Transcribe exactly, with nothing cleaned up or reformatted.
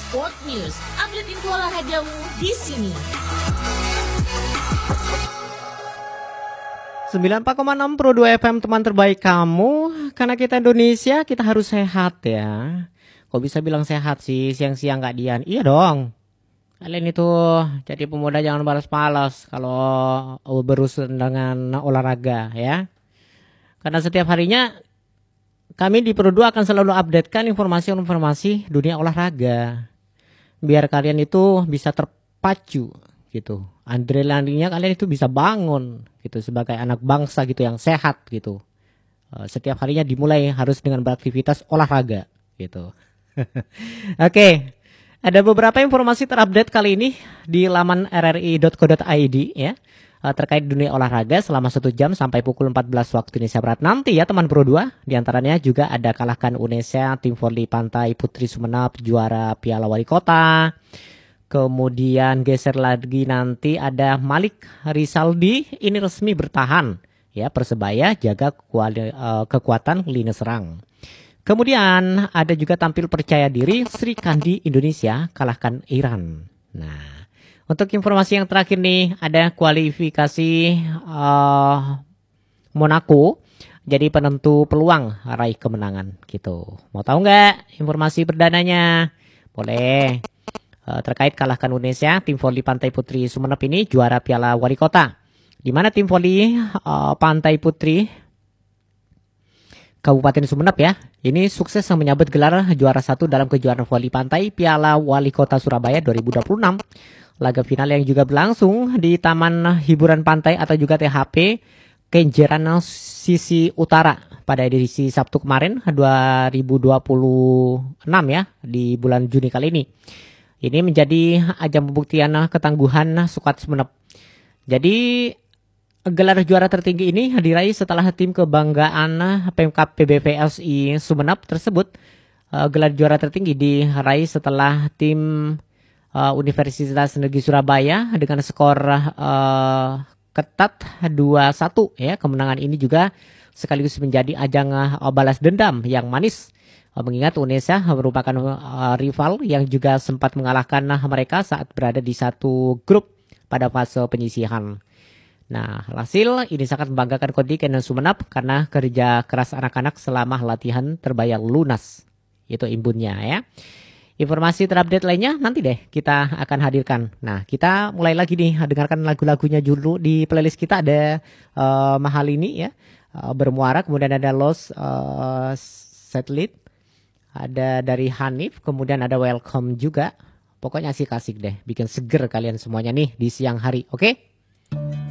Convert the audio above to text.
Sport News, update info olahragamu di sini. sembilan puluh empat koma enam Pro dua F M, teman terbaik kamu. Karena kita Indonesia, kita harus sehat ya. Kok bisa bilang sehat sih, siang-siang gak dian? Iya dong. Kalian itu jadi pemuda jangan balas-balas kalau berurusan dengan olahraga ya. Karena setiap harinya kami di Pro dua akan selalu updatekan informasi-informasi dunia olahraga. Biar kalian itu bisa terpacu gitu. Adrenalinnya kalian itu bisa bangun gitu sebagai anak bangsa gitu yang sehat gitu. Setiap harinya dimulai harus dengan beraktivitas olahraga gitu. Oke. Ada beberapa informasi terupdate kali ini di laman r r i dot co dot i d ya, terkait dunia olahraga selama satu jam sampai pukul empat belas waktu Indonesia Barat nanti ya teman Pro dua. Di antaranya juga ada kalahkan Unesha tim voli pantai putri Sumeneb juara Piala Wali Kota. Kemudian geser lagi nanti ada Malik Rizaldi ini resmi bertahan ya, Persebaya jaga kuali, uh, kekuatan lini serang. Kemudian ada juga tampil percaya diri Sri Kandi Indonesia kalahkan Iran. Nah, untuk informasi yang terakhir nih ada kualifikasi uh, Monaco jadi penentu peluang raih kemenangan gitu. Mau tahu nggak informasi perdananya? Boleh. Uh, terkait kalahkan Indonesia tim voli pantai putri Sumeneb ini juara Piala Wali Kota. Di mana tim voli uh, pantai putri Kabupaten Sumeneb ya, ini sukses menyabet gelar juara satu dalam kejuaraan voli pantai Piala Wali Kota Surabaya dua ribu dua puluh enam. Laga final yang juga berlangsung di Taman Hiburan Pantai atau juga T H P Kenjeran sisi utara pada edisi Sabtu kemarin dua ribu dua puluh enam ya, di bulan Juni kali ini. Ini menjadi ajang pembuktian ketangguhan Sukat Sumeneb. Jadi gelar juara tertinggi ini diraih setelah tim kebanggaan Pemkab P B V S I Sumeneb tersebut. Uh, gelar juara tertinggi diraih setelah tim uh, Universitas Negeri Surabaya dengan skor uh, ketat dua satu ya. Kemenangan ini juga sekaligus menjadi ajang uh, balas dendam yang manis. Uh, mengingat Unesha merupakan uh, rival yang juga sempat mengalahkan uh, mereka saat berada di satu grup pada fase penyisihan. Nah, hasil ini sangat membanggakan kontingen Sumeneb karena kerja keras anak-anak selama latihan terbayar lunas. Itu imbunnya ya. Informasi terupdate lainnya nanti deh kita akan hadirkan. Nah, kita mulai lagi nih dengarkan lagu-lagunya dulu. Di playlist kita ada uh, Mahal ini ya, uh, Bermuara, kemudian ada Lost uh, Satellite, ada dari Hanif, kemudian ada Welcome juga. Pokoknya asik-asik deh, bikin seger kalian semuanya nih di siang hari, oke? Okay?